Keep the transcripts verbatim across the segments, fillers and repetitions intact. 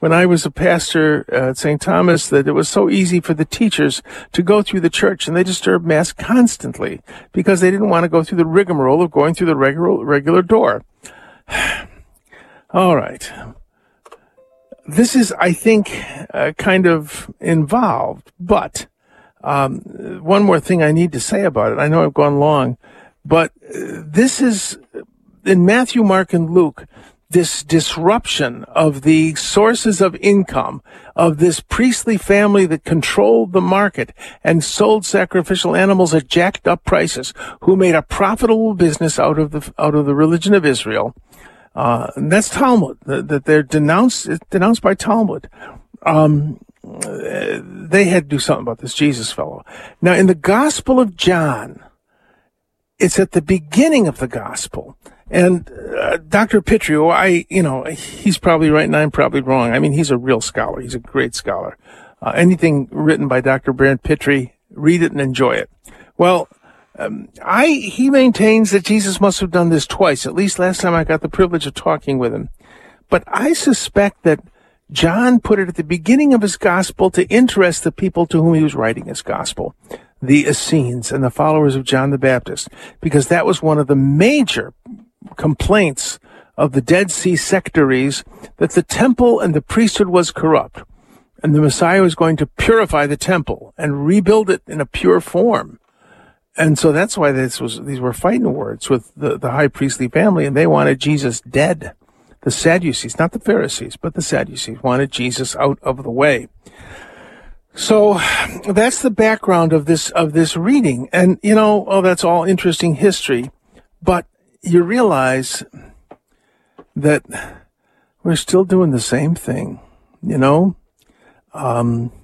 when I was a pastor at Saint Thomas that it was so easy for the teachers to go through the church, and they disturbed Mass constantly because they didn't want to go through the rigmarole of going through the regular, regular door. All right. This is, I think, uh, kind of involved, but um, one more thing I need to say about it. I know I've gone long, but uh, this is, in Matthew, Mark, and Luke, this disruption of the sources of income of this priestly family that controlled the market and sold sacrificial animals at jacked up prices, who made a profitable business out of the out of the religion of Israel. Uh, and that's Talmud, that, that they're denounced, denounced by Talmud. Um, they had to do something about this Jesus fellow. Now, in the Gospel of John, it's at the beginning of the Gospel. And uh, Doctor Pitry, I, you know, he's probably right and I'm probably wrong. I mean, he's a real scholar. He's a great scholar. Uh, anything written by Doctor Brent Pitry, read it and enjoy it. Well, Um, I, he maintains that Jesus must have done this twice, at least last time I got the privilege of talking with him. But I suspect that John put it at the beginning of his gospel to interest the people to whom he was writing his gospel, the Essenes and the followers of John the Baptist, because that was one of the major complaints of the Dead Sea sectaries, that the temple and the priesthood was corrupt, and the Messiah was going to purify the temple and rebuild it in a pure form. And so that's why this was, these were fighting words with the, the high priestly family, and they wanted Jesus dead. The Sadducees, not the Pharisees, but the Sadducees wanted Jesus out of the way. So that's the background of this, of this reading. And, you know, oh, that's all interesting history, but you realize that we're still doing the same thing, you know? Um,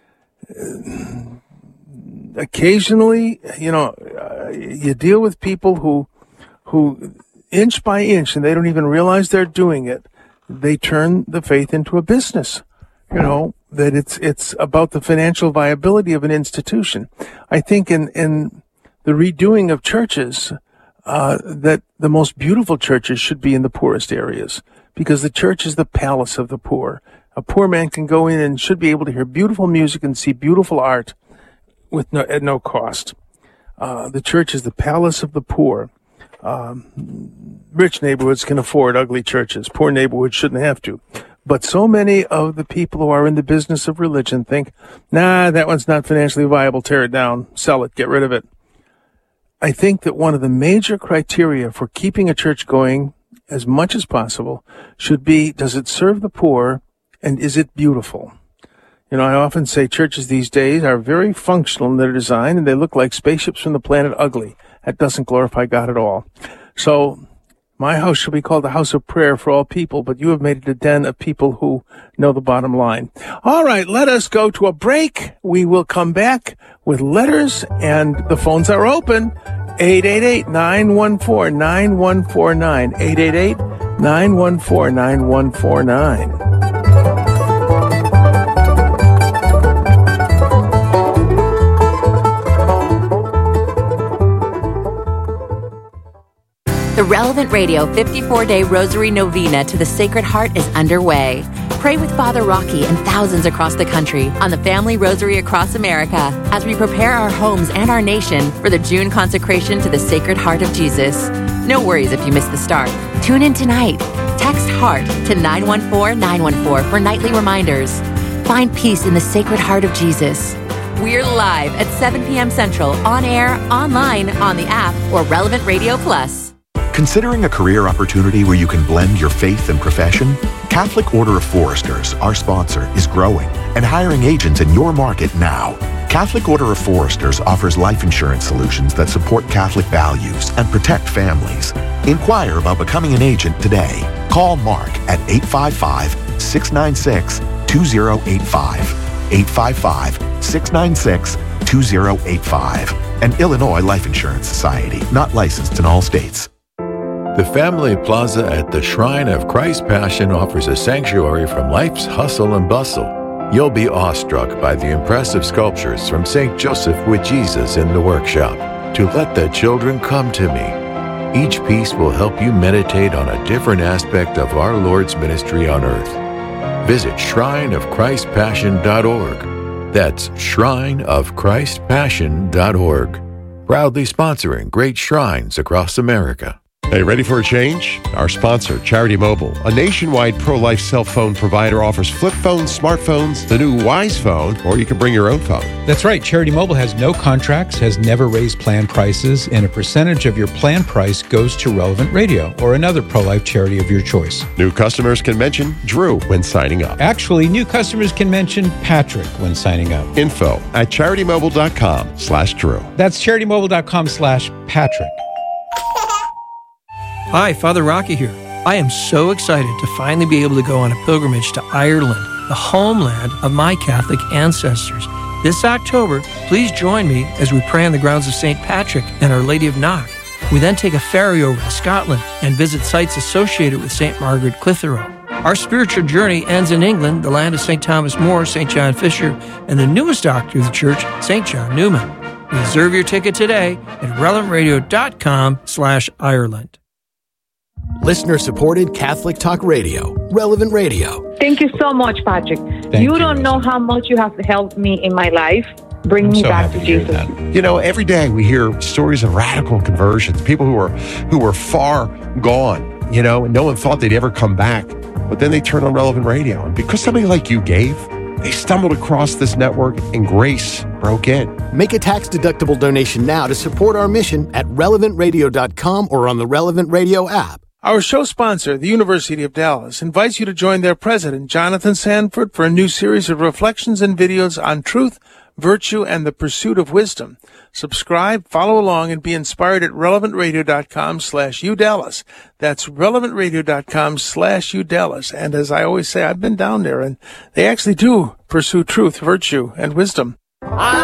Occasionally, you know, uh, you deal with people who, who inch by inch, and they don't even realize they're doing it, they turn the faith into a business. You know, that it's, it's about the financial viability of an institution. I think in, in the redoing of churches, uh, that the most beautiful churches should be in the poorest areas, because the church is the palace of the poor. A poor man can go in and should be able to hear beautiful music and see beautiful art with no, at no cost. Uh, the church is the palace of the poor. Um, rich neighborhoods can afford ugly churches. Poor neighborhoods shouldn't have to. But so many of the people who are in the business of religion think, nah, that one's not financially viable. Tear it down. Sell it. Get rid of it. I think that one of the major criteria for keeping a church going as much as possible should be, does it serve the poor, and is it beautiful? You know, I often say churches these days are very functional in their design, and they look like spaceships from the planet Ugly. That doesn't glorify God at all. So, my house shall be called a house of prayer for all people, but you have made it a den of people who know the bottom line. All right, let us go to a break. We will come back with letters, and the phones are open. eight eight eight, nine one four, nine one four nine. eight eight eight, nine one four, nine one four nine. The Relevant Radio fifty-four day Rosary Novena to the Sacred Heart is underway. Pray with Father Rocky and thousands across the country on the Family Rosary across America as we prepare our homes and our nation for the June consecration to the Sacred Heart of Jesus. No worries if you miss the start. Tune in tonight. Text HEART to nine one four nine one four for nightly reminders. Find peace in the Sacred Heart of Jesus. We're live at seven p.m. Central, on air, online, on the app, or Relevant Radio Plus. Considering a career opportunity where you can blend your faith and profession? Catholic Order of Foresters, our sponsor, is growing and hiring agents in your market now. Catholic Order of Foresters offers life insurance solutions that support Catholic values and protect families. Inquire about becoming an agent today. Call Mark at eight five five, six nine six, two zero eight five. eight five five, six nine six, two zero eight five. An Illinois Life Insurance Society, not licensed in all states. The Family Plaza at the Shrine of Christ's Passion offers a sanctuary from life's hustle and bustle. You'll be awestruck by the impressive sculptures from Saint Joseph with Jesus in the workshop. To Let the Children Come to Me. Each piece will help you meditate on a different aspect of our Lord's ministry on earth. visit shrine of christ passion dot org. That's shrine of christ passion dot org. Proudly sponsoring great shrines across America. Hey, ready for a change? Our sponsor, Charity Mobile, a nationwide pro-life cell phone provider, offers flip phones, smartphones, the new Wise Phone, or you can bring your own phone. That's right. Charity Mobile has no contracts, has never raised plan prices, and a percentage of your plan price goes to Relevant Radio or another pro-life charity of your choice. New customers can mention Drew when signing up. Actually, new customers can mention Patrick when signing up. Info at charitymobile.com slash Drew. That's charitymobile.com slash Patrick. Hi, Father Rocky here. I am so excited to finally be able to go on a pilgrimage to Ireland, the homeland of my Catholic ancestors. This October, please join me as we pray on the grounds of Saint Patrick and Our Lady of Knock. We then take a ferry over to Scotland and visit sites associated with Saint Margaret Clitheroe. Our spiritual journey ends in England, the land of Saint Thomas More, Saint John Fisher, and the newest doctor of the church, Saint John Newman. Reserve your ticket today at relevantradio.com slash Ireland. Listener-supported Catholic Talk Radio, Relevant Radio. Thank you so much, Patrick. Thank you you, don't know how much you have helped me in my life. Bring I'm me so back happy to to hear Jesus. that. You know, every day we hear stories of radical conversions, people who were who were far gone, you know, and no one thought they'd ever come back. But then they turned on Relevant Radio. And because somebody like you gave, they stumbled across this network and grace broke in. Make a tax-deductible donation now to support our mission at relevant radio dot com or on the Relevant Radio app. Our show sponsor, the University of Dallas, invites you to join their president, Jonathan Sanford, for a new series of reflections and videos on truth, virtue, and the pursuit of wisdom. Subscribe, follow along, and be inspired at relevantradio.com slash udallas. That's relevantradio.com slash udallas. And as I always say, I've been down there, and they actually do pursue truth, virtue, and wisdom.